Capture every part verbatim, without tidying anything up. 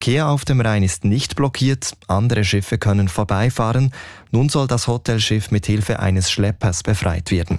Verkehr auf dem Rhein ist nicht blockiert, andere Schiffe können vorbeifahren. Nun soll das Hotelschiff mit Hilfe eines Schleppers befreit werden.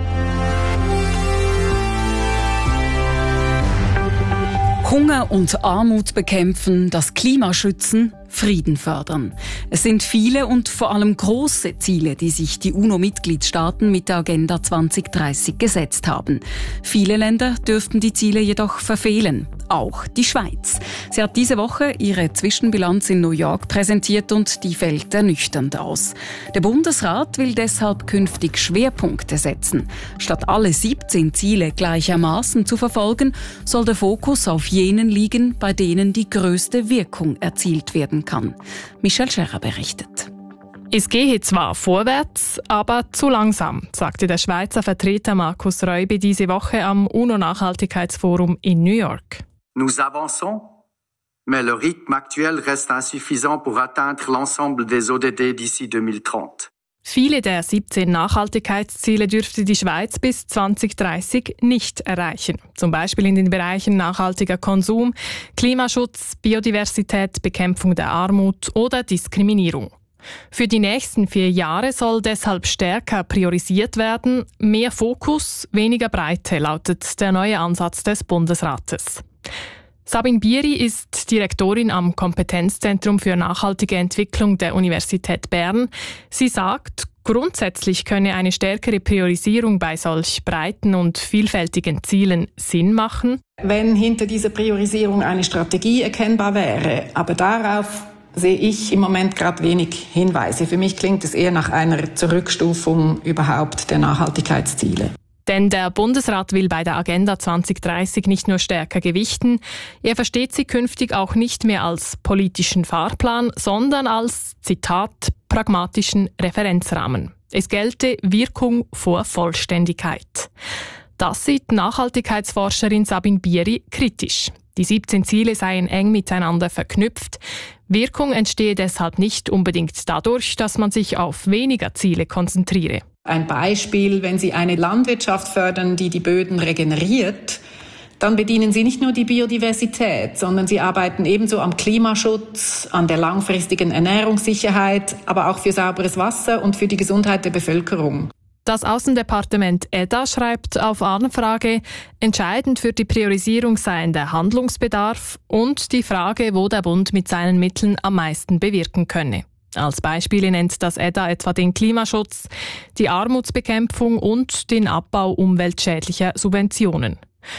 Hunger und Armut bekämpfen, das Klima schützen, Frieden fördern. Es sind viele und vor allem große Ziele, die sich die UNO-Mitgliedstaaten mit der Agenda zwanzig dreißig gesetzt haben. Viele Länder dürften die Ziele jedoch verfehlen. Auch die Schweiz. Sie hat diese Woche ihre Zwischenbilanz in New York präsentiert und die fällt ernüchternd aus. Der Bundesrat will deshalb künftig Schwerpunkte setzen. Statt alle siebzehn Ziele gleichermaßen zu verfolgen, soll der Fokus auf jenen liegen, bei denen die größte Wirkung erzielt werden kann. Michelle Scherer berichtet. Es gehe zwar vorwärts, aber zu langsam, sagte der Schweizer Vertreter Markus Räubi diese Woche am UNO-Nachhaltigkeitsforum in New York. Nous avançons, mais le rythme actuel reste insuffisant pour atteindre l'ensemble des O D D d'ici zwanzig dreißig. Viele der siebzehn Nachhaltigkeitsziele dürfte die Schweiz bis zwanzig dreißig nicht erreichen. Zum Beispiel in den Bereichen nachhaltiger Konsum, Klimaschutz, Biodiversität, Bekämpfung der Armut oder Diskriminierung. Für die nächsten vier Jahre soll deshalb stärker priorisiert werden. Mehr Fokus, weniger Breite lautet der neue Ansatz des Bundesrates. Sabine Bieri ist Direktorin am Kompetenzzentrum für nachhaltige Entwicklung der Universität Bern. Sie sagt, grundsätzlich könne eine stärkere Priorisierung bei solch breiten und vielfältigen Zielen Sinn machen. Wenn hinter dieser Priorisierung eine Strategie erkennbar wäre, aber darauf sehe ich im Moment gerade wenig Hinweise. Für mich klingt es eher nach einer Zurückstufung überhaupt der Nachhaltigkeitsziele. Denn der Bundesrat will bei der Agenda zwanzig dreißig nicht nur stärker gewichten, er versteht sie künftig auch nicht mehr als politischen Fahrplan, sondern als, Zitat, pragmatischen Referenzrahmen. Es gelte Wirkung vor Vollständigkeit. Das sieht Nachhaltigkeitsforscherin Sabine Bieri kritisch. Die siebzehn Ziele seien eng miteinander verknüpft. Wirkung entstehe deshalb nicht unbedingt dadurch, dass man sich auf weniger Ziele konzentriere. Ein Beispiel, wenn Sie eine Landwirtschaft fördern, die die Böden regeneriert, dann bedienen Sie nicht nur die Biodiversität, sondern Sie arbeiten ebenso am Klimaschutz, an der langfristigen Ernährungssicherheit, aber auch für sauberes Wasser und für die Gesundheit der Bevölkerung. Das Aussendepartement E D A schreibt auf Anfrage, entscheidend für die Priorisierung seien der Handlungsbedarf und die Frage, wo der Bund mit seinen Mitteln am meisten bewirken könne. Als Beispiele nennt das E D A etwa den Klimaschutz, die Armutsbekämpfung und den Abbau umweltschädlicher Subventionen.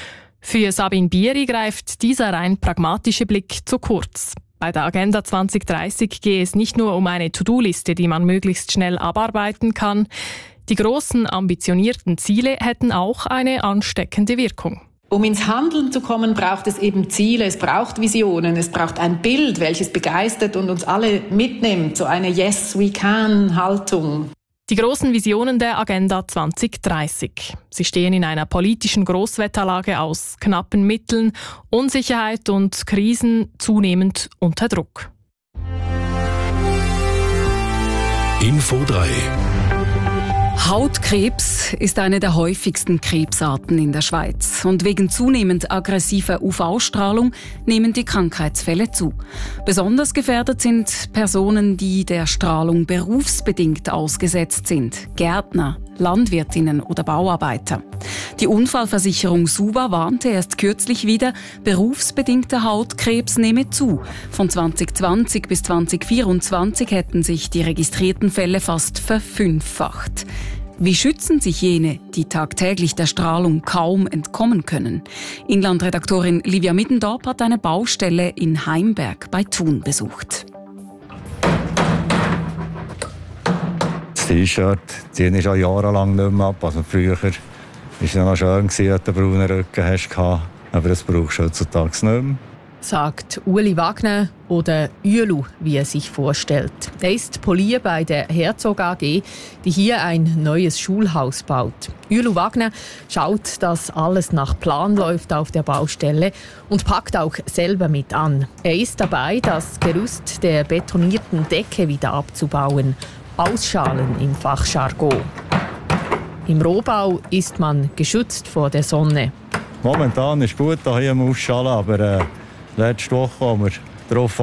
Für Sabine Bieri greift dieser rein pragmatische Blick zu kurz. Bei der Agenda zwanzig dreißig gehe es nicht nur um eine To-Do-Liste, die man möglichst schnell abarbeiten kann. Die großen, ambitionierten Ziele hätten auch eine ansteckende Wirkung. Um ins Handeln zu kommen, braucht es eben Ziele, es braucht Visionen, es braucht ein Bild, welches begeistert und uns alle mitnimmt, so eine Yes-we-can-Haltung. Die großen Visionen der Agenda zwanzig dreißig. Sie stehen in einer politischen Großwetterlage aus knappen Mitteln, Unsicherheit und Krisen zunehmend unter Druck. Info drei. Hautkrebs ist eine der häufigsten Krebsarten in der Schweiz. Und wegen zunehmend aggressiver U V-Strahlung nehmen die Krankheitsfälle zu. Besonders gefährdet sind Personen, die der Strahlung berufsbedingt ausgesetzt sind. Gärtner, Landwirtinnen oder Bauarbeiter. Die Unfallversicherung SUVA warnte erst kürzlich wieder, berufsbedingter Hautkrebs nehme zu. Von zwanzig zwanzig bis zwanzig vierundzwanzig hätten sich die registrierten Fälle fast verfünffacht. Wie schützen sich jene, die tagtäglich der Strahlung kaum entkommen können? Inlandredaktorin Livia Middendorp hat eine Baustelle in Heimberg bei Thun besucht. Das T-Shirt ziehe ich schon jahrelang nicht mehr ab. Also früher war es noch schön, dass du einen braunen Rücken hast, aber das brauchst du heutzutage nicht mehr. Sagt Ueli Wagner oder Uelu, wie er sich vorstellt. Er ist Polier bei der Herzog A G, die hier ein neues Schulhaus baut. Uelu Wagner schaut, dass alles nach Plan läuft auf der Baustelle und packt auch selber mit an. Er ist dabei, das Gerüst der betonierten Decke wieder abzubauen. Ausschalen im Fachjargon. Im Rohbau ist man geschützt vor der Sonne. Momentan ist es gut hier im Ausschalen, aber äh, letzte Woche, als wir darauf